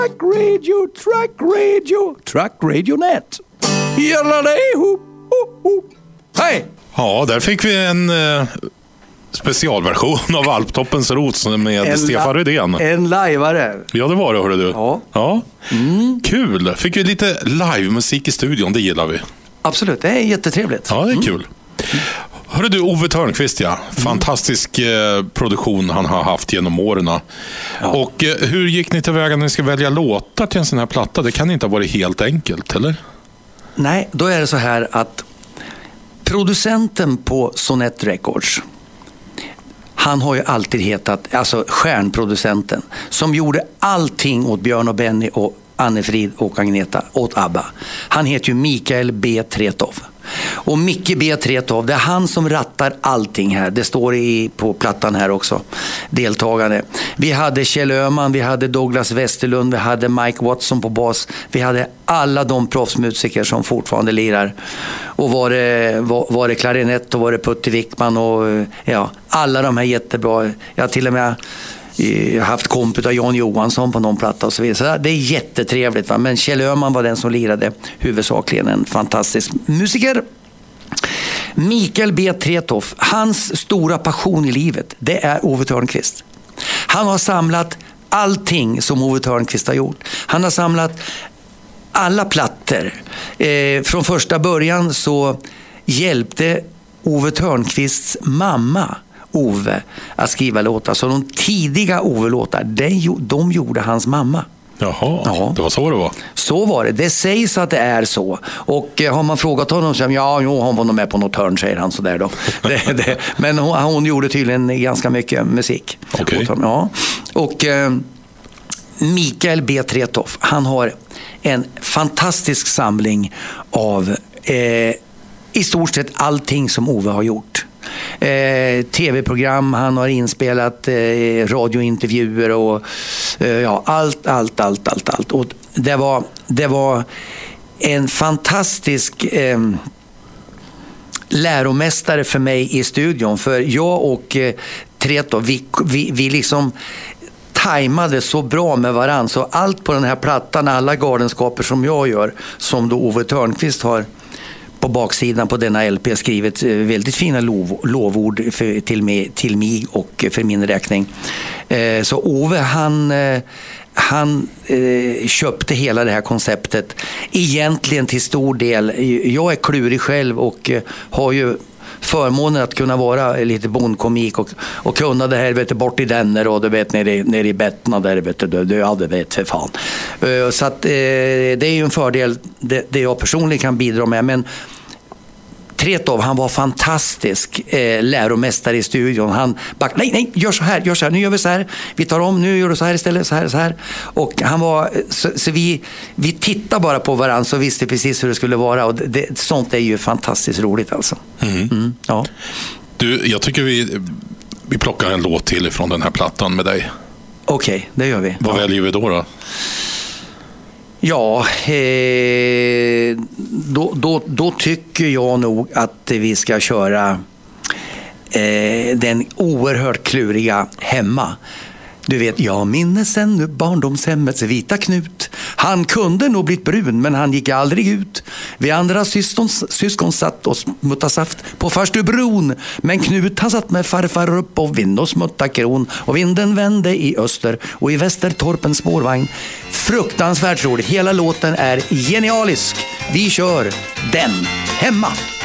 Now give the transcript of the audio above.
Truck Radio Net. Hej! Ja, där fick vi en specialversion av Alptoppens rot med Stefan Rydén. En lajvare. Ja, det var det, hörde du. Ja. Kul. Fick vi lite livemusik i studion, det gillar vi. Absolut, det är jättetrevligt. Ja, det är kul. Hörru du, Ove Thörnqvist, fantastisk produktion han har haft genom åren. Ja. Och hur gick ni tillväga när ni ska välja låtar till en sån här platta? Det kan inte ha varit helt enkelt, eller? Nej, då är det så här att producenten på Sonett Records, han har ju alltid hetat, alltså stjärnproducenten, som gjorde allting åt Björn och Benny och Anne-Frid och Agneta åt ABBA. Han heter ju Mikael B. Tretow. Och Micke B. Tretow, det är han som rattar allting här. Det står på plattan här också, deltagande. Vi hade Kjell Öhman, vi hade Douglas Westerlund, vi hade Mike Watson på bas. Vi hade alla de proffsmusiker som fortfarande lirar. Och var det klarinett och var det Putte Wickman och ja, alla de här jättebra. Jag till och med jag har haft kompet av Jan Johansson på någon platta och så vidare. Så det är jättetrevligt, va? Men Kjell Öhman var den som lirade huvudsakligen, en fantastisk musiker. Mikael B. Tretow, hans stora passion i livet, det är Ove Thörnqvist. Han har samlat allting som Ove Thörnqvist har gjort. Han har samlat alla plattor. Från första början så hjälpte Ove Thörnqvists mamma Ove att skriva låtar. Så de tidiga Ove-låtar, de gjorde hans mamma. Jaha, det var så det var. Så var det. Det sägs att det är så. Och har man frågat honom så säger hon var nog med på något hörn, säger han sådär då. Men hon gjorde tydligen ganska mycket musik. Okay. Ja. Och Mikael B. Tretow, han har en fantastisk samling av i stort sett allting som Ove har gjort. tv-program, han har inspelat radiointervjuer och allt. Och det var en fantastisk läromästare för mig i studion, för jag och Tretow, vi liksom tajmade så bra med varann, så allt på den här plattan, alla galenskaper som jag gör, som då Ove Thörnqvist har på baksidan på denna LP skrivit väldigt fina lovord till mig och för min räkning. Så Ove han köpte hela det här konceptet egentligen till stor del. Jag är klurig själv och har ju förmånen att kunna vara lite bondkomik och kunna det här, vet du, bort i denner och du vet nere i bettna där, vet du hade vet för fan. Så att det är ju en fördel det jag personligen kan bidra med, men Tretow, han var fantastisk läromästare i studion. Han nej, gör så här, nu gör vi så här, vi tar om, nu gör du så här istället, så här. Och han var så vi tittar bara på varandra, så visste precis hur det skulle vara, och sånt är ju fantastiskt roligt alltså. Ja. Du, jag tycker vi plockar en låt till från den här plattan med dig. Okej, det gör vi. Vad väljer vi då? Ja, då tycker jag nog att vi ska köra den oerhört kluriga Hemma. Du vet, jag minns ännu barndomshemmets vita Knut. Han kunde nog blivit brun, men han gick aldrig ut. Vi andra syskon satt och smuttade saft på Farstubron. Men Knut, han satt med farfar upp och vind och smutta kron. Och vinden vände i öster och i väster torpens spårvagn. Fruktansvärt roligt. Hela låten är genialisk. Vi kör den, Hemma.